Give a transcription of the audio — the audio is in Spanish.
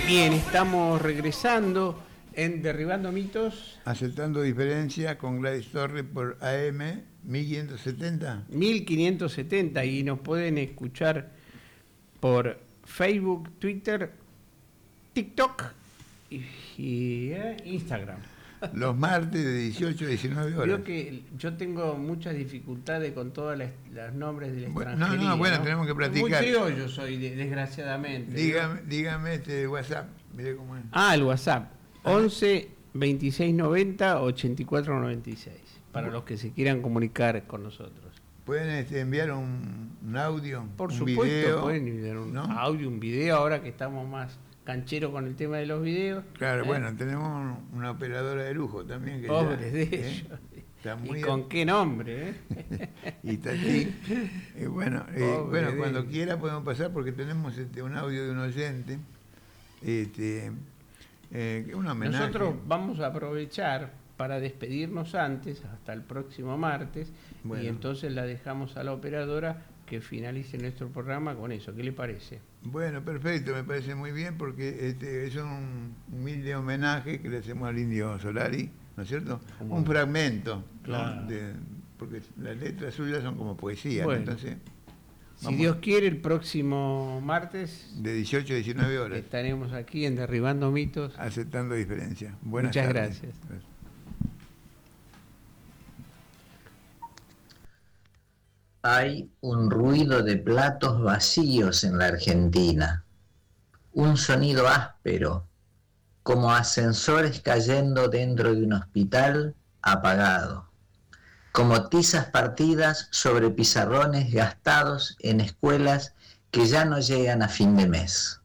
Bien, estamos regresando en Derribando Mitos. Aceptando Diferencia con Gladys Torres por AM 1570. 1570 y nos pueden escuchar por Facebook, Twitter, TikTok y Instagram. Los martes de 18 a 19 horas. Creo que yo tengo muchas dificultades con todos los nombres del extranjería. No, bueno, tenemos que practicar. Muy criollo soy, desgraciadamente. Dígame este WhatsApp, mire cómo es. El WhatsApp, 11 26 90 84 96, para los que se quieran comunicar con nosotros. ¿Pueden enviar un audio? Por un supuesto, video, pueden enviar un audio, un video, ahora que estamos más canchero con el tema de los videos. Claro, bueno, tenemos una operadora de lujo también. Que pobres de ellos. Está muy ¿Y con qué nombre? Y Tati. Bueno, cuando quiera podemos pasar porque tenemos un audio de un oyente. Un homenaje. Nosotros vamos a aprovechar para despedirnos antes, hasta el próximo martes, y entonces la dejamos a la operadora que finalice nuestro programa con eso. ¿Qué le parece? Bueno, perfecto, me parece muy bien porque es un humilde homenaje que le hacemos al Indio Solari, ¿no es cierto? Un fragmento, claro, ¿no? Porque las letras suyas son como poesía, bueno, entonces... Si Dios quiere, el próximo martes de 18 a 19 horas estaremos aquí en Derribando Mitos. Aceptando Diferencia. Muchas gracias. Hay un ruido de platos vacíos en la Argentina, un sonido áspero, como ascensores cayendo dentro de un hospital apagado, como tizas partidas sobre pizarrones gastados en escuelas que ya no llegan a fin de mes.